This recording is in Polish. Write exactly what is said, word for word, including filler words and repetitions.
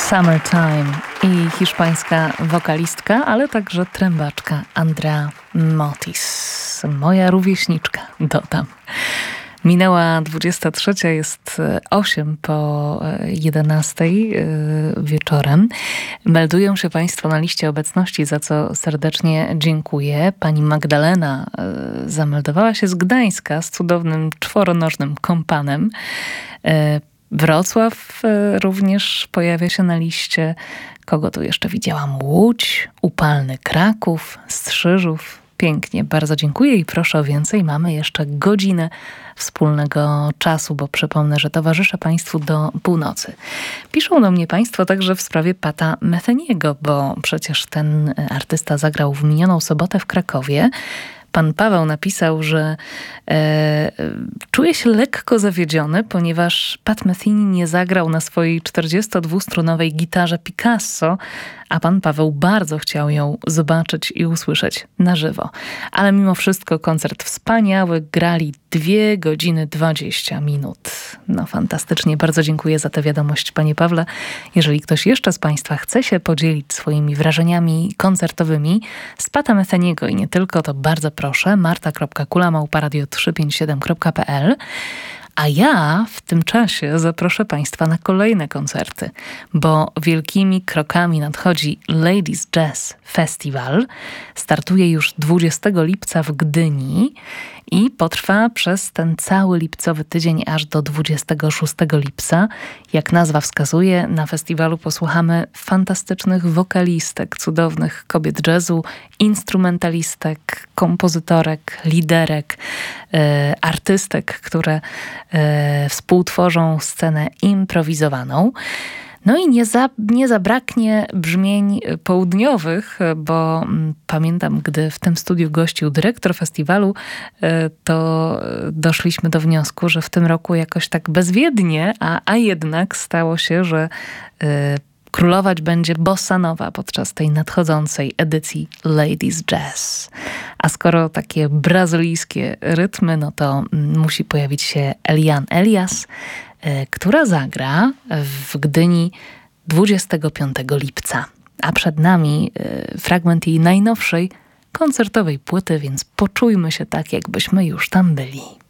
Summertime i hiszpańska wokalistka, ale także trębaczka Andrea Motis. Moja rówieśniczka, dodam. Minęła dwudziesta trzecia, jest osiem po jedenastej wieczorem. Meldują się Państwo na liście obecności, za co serdecznie dziękuję. Pani Magdalena zameldowała się z Gdańska z cudownym czworonożnym kompanem. Wrocław również pojawia się na liście. Kogo tu jeszcze widziałam? Łódź, upalny Kraków, Strzyżów. Pięknie, bardzo dziękuję i proszę o więcej. Mamy jeszcze godzinę wspólnego czasu, bo przypomnę, że towarzyszę Państwu do północy. Piszą do mnie Państwo także w sprawie Pata Metheniego, bo przecież ten artysta zagrał w minioną sobotę w Krakowie. Pan Paweł napisał, że e, czuje się lekko zawiedziony, ponieważ Pat Metheny nie zagrał na swojej czterdziestodwustrunowej gitarze Picasso, a pan Paweł bardzo chciał ją zobaczyć i usłyszeć na żywo. Ale mimo wszystko koncert wspaniały, grali dwie godziny dwadzieścia minut. No fantastycznie, bardzo dziękuję za tę wiadomość, panie Pawle. Jeżeli ktoś jeszcze z Państwa chce się podzielić swoimi wrażeniami koncertowymi z Pata Metheniego i nie tylko, to bardzo proszę, marta kropka kula małpa radio trzysta pięćdziesiąt siedem kropka p l. A ja w tym czasie zaproszę Państwa na kolejne koncerty, bo wielkimi krokami nadchodzi Ladies Jazz Festival. Startuje już dwudziestego lipca w Gdyni i potrwa przez ten cały lipcowy tydzień aż do dwudziestego szóstego lipca. Jak nazwa wskazuje, na festiwalu posłuchamy fantastycznych wokalistek, cudownych kobiet jazzu, instrumentalistek, kompozytorek, liderek, e, artystek, które e, współtworzą scenę improwizowaną. No i nie, za, nie zabraknie brzmień południowych, bo m, pamiętam, gdy w tym studiu gościł dyrektor festiwalu, e, to doszliśmy do wniosku, że w tym roku jakoś tak bezwiednie, a, a jednak stało się, że e, królować będzie bossa nova podczas tej nadchodzącej edycji Ladies Jazz. A skoro takie brazylijskie rytmy, no to musi pojawić się Eliane Elias, która zagra w Gdyni dwudziestego piątego lipca. A przed nami fragment jej najnowszej koncertowej płyty, więc poczujmy się tak, jakbyśmy już tam byli.